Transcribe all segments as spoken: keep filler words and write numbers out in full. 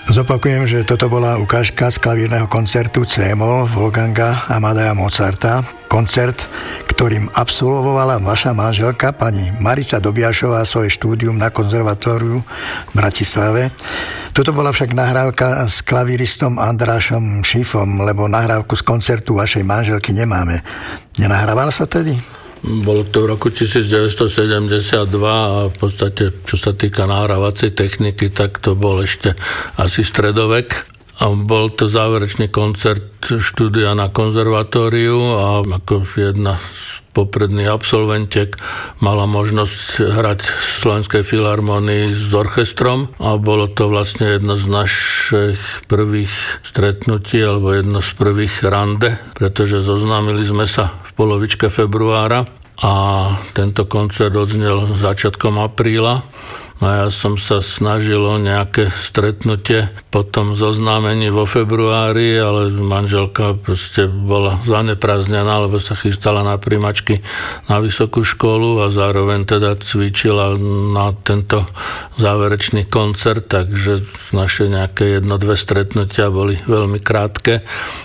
Zopakujem, že toto bola ukážka z klavírneho koncertu C-moll Wolfganga Amadeia Mozarta. Koncert, ktorým absolvovala vaša manželka, pani Marica Dobiašová, svoje štúdium na konzervatóriu v Bratislave. Toto bola však nahrávka s klavíristom Andrášom Šifom, lebo nahrávku z koncertu vašej manželky nemáme. Nenahrávala sa tedy? Bolo to v roku devätnásťsedemdesiatdva a v podstate, čo sa týka nahrávacej techniky, tak to bol ešte asi stredovek. A bol to záverečný koncert štúdia na konzervatóriu a ako jedna z popredných absolventiek mala možnosť hrať v Slovenskej filharmonii s orchestrom a bolo to vlastne jedno z našich prvých stretnutí alebo jedno z prvých rande, pretože zoznámili sme sa v polovičke februára a tento koncert odznel začiatkom apríla. A ja som sa snažil o nejaké stretnutie po tom zoznámení vo februári, ale manželka proste bola zaneprázdnená, lebo sa chystala na prijímačky na vysokú školu a zároveň teda cvičila na tento záverečný koncert, takže naše nejaké jedno, dve stretnutia boli veľmi krátke.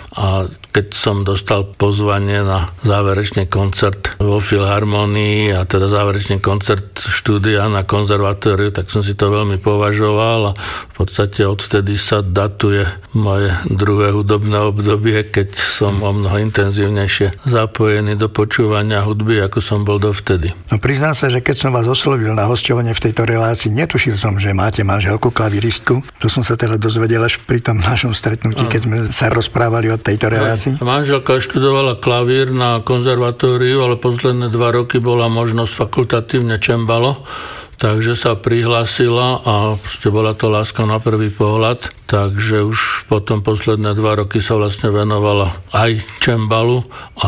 A keď som dostal pozvanie na záverečný koncert vo filharmonii a teda záverečný koncert štúdia na konzervatóriu, tak som si to veľmi považoval a v podstate odvtedy sa datuje moje druhé hudobné obdobie, keď som o mnoho intenzívnejšie zapojený do počúvania hudby, ako som bol dovtedy. No priznám sa, že keď som vás oslovil na hosťovanie v tejto relácii, netušil som, že máte manželku klaviristku. To som sa teda dozvedel až pri tom našom stretnutí, keď sme sa rozprávali o tejto relácii. Manželka študovala klavír na konzervatóriu, ale posledné dva roky bola možnosť fakultatívne čembalo, takže sa prihlásila a proste bola to láska na prvý pohľad, takže už potom posledné dva roky sa vlastne venovala aj čembalu a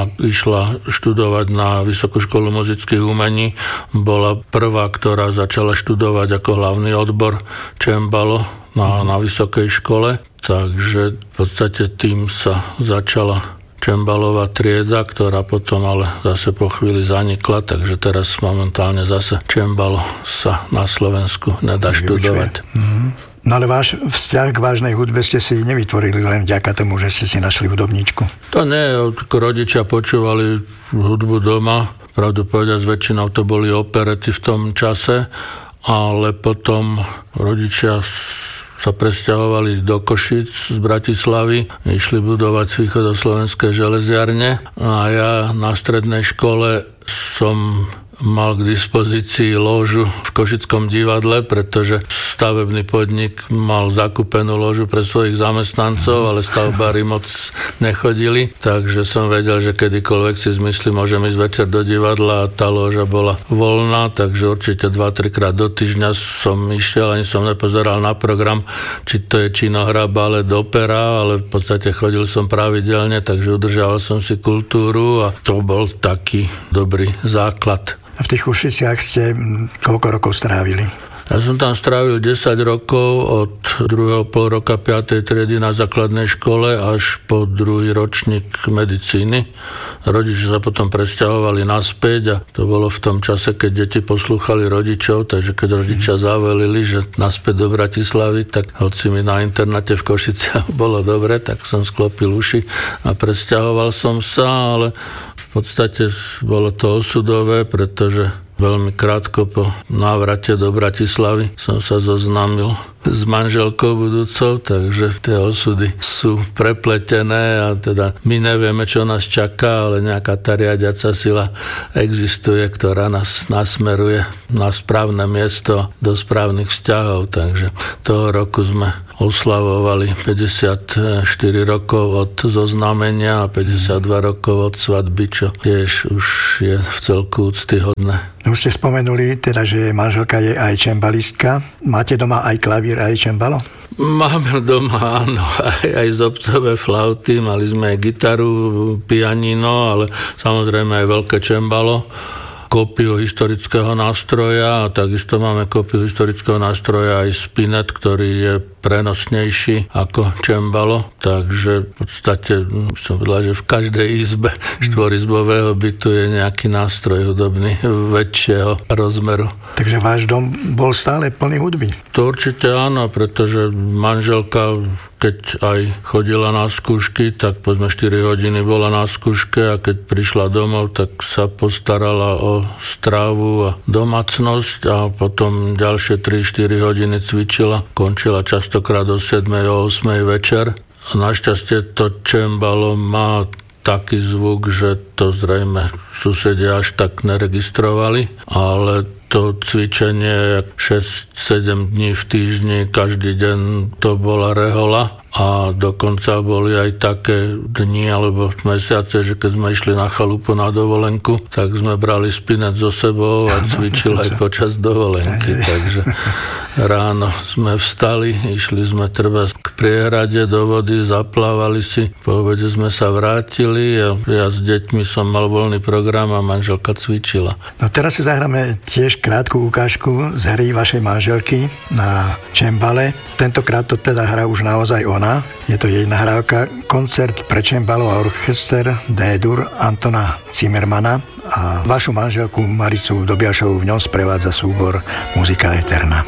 išla študovať na Vysokú školu muzických umení. Bola prvá, ktorá začala študovať ako hlavný odbor čembalo na, na vysokej škole, takže v podstate tým sa začala čembalová trieda, ktorá potom ale zase po chvíli zanikla, takže teraz momentálne zase čembalo sa na Slovensku nedá študovať. Mm-hmm. No ale váš vzťah k vážnej hudbe ste si nevytvorili len vďaka tomu, že ste si našli hudobníčku. To nie, rodičia počúvali hudbu doma, pravdu povedať, väčšinou to boli operety v tom čase, ale potom rodičia sa presťahovali do Košíc z Bratislavy, išli budovať východoslovenské železiarne a ja na strednej škole som mal k dispozícii lóžu v Košickom divadle, pretože stavebný podnik mal zakúpenú lóžu pre svojich zamestnancov, ale stavbári moc nechodili, takže som vedel, že kedykoľvek si zmyslím, môžem ísť večer do divadla a tá lóža bola voľná, takže určite dva tri krát do týždňa som išiel, ani som nepozeral na program, či to je činohra, balet, opera, ale v podstate chodil som pravidelne, takže udržal som si kultúru a to bol taký dobrý základ. A v tých Košiciach ste koľko rokov strávili? Ja som tam strávil desať rokov od druhého pol roka piatej triedy na základnej škole až po druhý ročník medicíny. Rodiči sa potom presťahovali naspäť a to bolo v tom čase, keď deti poslúchali rodičov, takže keď rodičia zavelili, že naspäť do Bratislavy, tak hoci mi na internáte v Košiciach bolo dobre, tak som sklopil uši a presťahoval som sa, ale v podstate bolo to osudové, pretože veľmi krátko po návrate do Bratislavy som sa zoznámil s manželkou budúcou, takže tie osudy sú prepletené a teda my nevieme, čo nás čaká, ale nejaká tá riadiaca sila existuje, ktorá nás nasmeruje na správne miesto, do správnych vzťahov, takže toho roku sme oslavovali päťdesiatštyri rokov od zoznámenia a päťdesiatdva rokov od svadby, čo tiež už je v celku úctyhodné. Už ste spomenuli, teda, že manželka je aj čembalistka. Máte doma aj klavír, aj čembalo? Máme doma, áno, aj, aj zobcové flauty, mali sme aj gitaru, pianino, ale samozrejme aj veľké čembalo. kópiu historického nástroja a takisto máme kópiu historického nástroja aj Spinet, ktorý je prenosnejší ako cembalo, takže v podstate som povedal, že v každej izbe štvorizbového bytu je nejaký nástroj hudobný väčšieho rozmeru. Takže váš dom bol stále plný hudby? To určite áno, pretože manželka, keď aj chodila na skúšky, tak povedzme štyri hodiny bola na skúške a keď prišla domov, tak sa postarala o strávu a domácnosť a potom ďalšie tri štyri hodiny cvičila. Končila častokrát o siedmej o ôsmej večer. A našťastie to cembalo má taký zvuk, že to zrejme susedia až tak neregistrovali, ale to cvičenie šesť sedem dní v týždni, každý deň to bola rehola a dokonca boli aj také dni alebo mesiace, že keď sme išli na chalupu na dovolenku, tak sme brali Spinet so sebou a cvičili aj počas dovolenky. Takže ráno sme vstali, išli sme treba k priehrade do vody, zaplávali si, po obede sme sa vrátili a ja s deťmi som mal voľný program a manželka cvičila. No teraz si zahráme tiež krátku ukážku z hry vašej manželky na cembale. Tentokrát to teda hrá už naozaj ona. Je to jej nahrávka, koncert pre cembalo a orchester D-dur Antona Zimmermana a vašu manželku Maricu Dobiašovú v ňom sprevádza súbor Muzika Eterna.